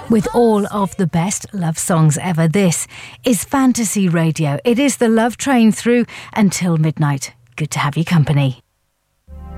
With all of the best love songs ever, this is Fantasy Radio. It is the Love Train through until midnight. Good to have you company.